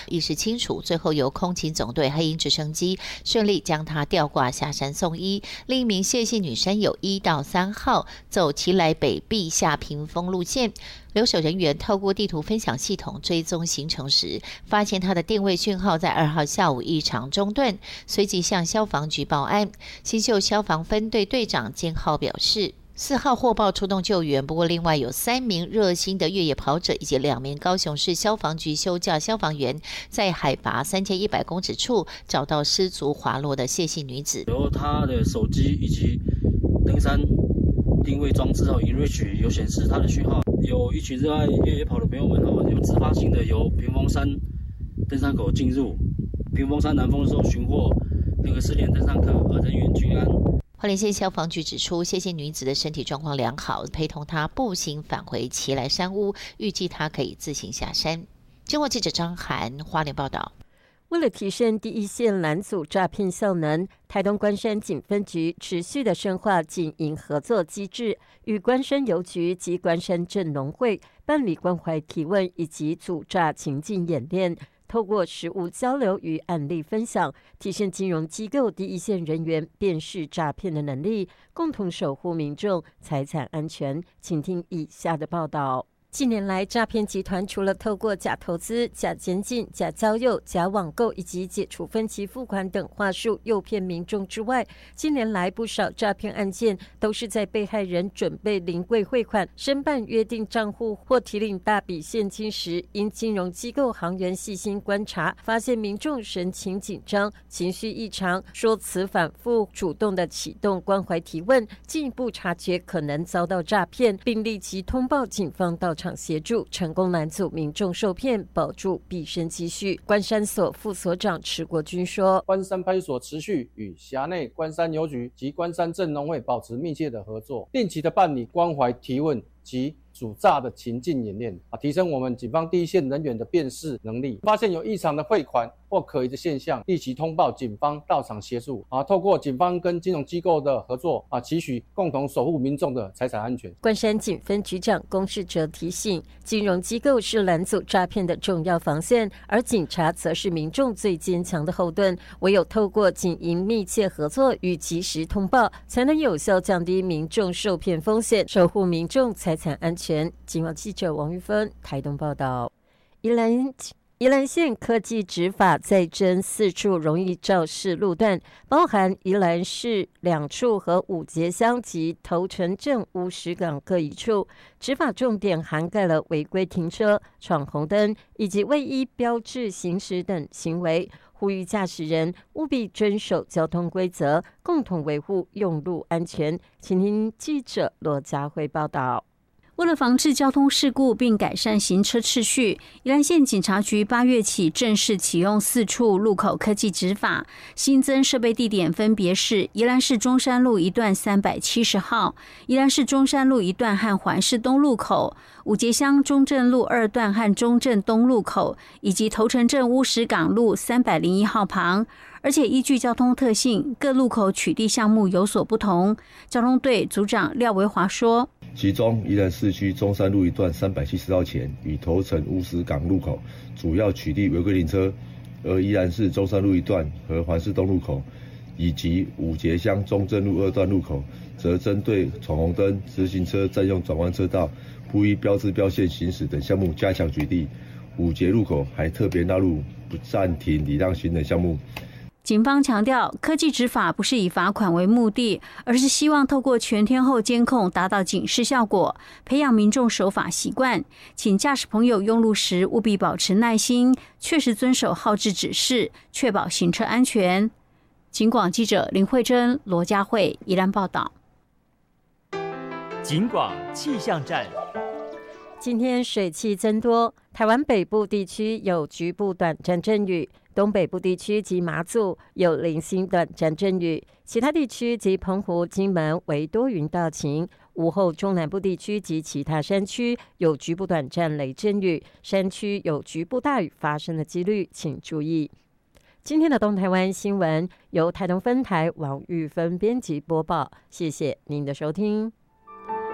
意识清楚，最后由空勤总队黑鹰直升机顺利将他吊挂下山送医。另一名谢姓女生有1到3号走奇来北碧下屏风路线，留守人员透过地图分享系统追踪行程时，发现他的定位讯号在2号下午异常中断，随即向消防局报案。新秀消防分队队长兼浩表示，4号获报出动救援，不过另外有3名热心的越野跑者以及2名高雄市消防局休假消防员，在海拔3100公尺处找到失足滑落的谢姓女子。 由她的手机以及登山定位装置InReach 有显示她的讯号，有一群热爱越野跑的朋友们有自发性的由屏风山登山口进入屏风山南峰的时候寻获失联登山客，人员均安。 花莲县消防局指出，谢姓女子的身体状况良好，陪同她步行返回奇来山屋，预计她可以自行下山。中国记者张涵花莲报道。 为了提升第一线拦阻诈骗效能，台东关山警分局持续的深化警营合作机制，与关山邮局及关山镇农会办理关怀提问以及阻诈情境演练，透过实务交流与案例分享，提升金融机构第一线人员辨识诈骗的能力，共同守护民众财产安全。请听以下的报道。近年来，诈骗集团除了透过假投资、假监禁、假交友、假网购以及解除分期付款等话术诱骗民众之外，近年来不少诈骗案件都是在被害人准备临柜汇款、申办约定账户或提领大笔现金时，因金融机构行员细心观察，发现民众神情紧张、情绪异常、说辞反复，主动的启动关怀提问，进一步察觉可能遭到诈骗，并立即通报警方到场协助，成功拦阻民众受骗，保住毕生积蓄。关山所副所长池国军说， 关山派出所持续与辖内关山邮局及关山镇农会保持密切的合作，定期的办理关怀提问及阻诈的情境演练，提升我们警方第一线人员的辨识能力。发现有异常的汇款或可疑的现象，立即通报警方到场协助。透过警方跟金融机构的合作，期许共同守护民众的财产安全。 关山警分局长龚世哲提醒，金融机构是拦阻诈骗的重要防线，而警察则是民众最坚强的后盾。唯有透过警营密切合作与及时通报，才能有效降低民众受骗风险，守护民众财产安全。警网记者王玉芬台东报道。宜兰县科技执法再增4处容易肇事路段，包含宜兰市2处和五节乡及头城镇乌石港各1处。执法重点涵盖了违规停车、闯红灯以及未依标志行驶等行为，呼吁驾驶人务必遵守交通规则，共同维护用路安全。请听记者罗佳慧报道。 为了防治交通事故并改善行车秩序，宜兰县警察局8月起正式启用4处路口科技执法，新增设备地点分别是宜兰市中山路1段370号、宜兰市中山路1段和环市东路口、五节乡中正路2段和中正东路口，以及头城镇乌石港路301号旁。而且依据交通特性，各路口取缔项目有所不同。交通队组长廖维华说， 其中宜兰市区中山路1段370号前与头城乌石港路口主要取缔违规停车，而宜兰市中山路1段和环市东路口以及五节乡中正路2段路口，则针对闯红灯、直行车占用转弯车道、不依标志标线行驶等项目加强取缔。五节路口还特别纳入不暂停礼让行人项目。 警方强调，科技执法不是以罚款为目的，而是希望透过全天候监控达到警示效果，培养民众守法习惯。请驾驶朋友用路时务必保持耐心，确实遵守号志指示，确保行车安全。警广记者林慧珍、罗佳慧宜兰报道。 警广气象站。 今天水汽增多，台湾北部地区有局部短暂阵雨，东北部地区及马祖有零星短暂阵雨，其他地区及澎湖、金门为多云到晴。午后中南部地区及其他山区有局部短暂雷阵雨，山区有局部大雨发生的几率，请注意。今天的东台湾新闻由台东分台王玉芬编辑播报，谢谢您的收听。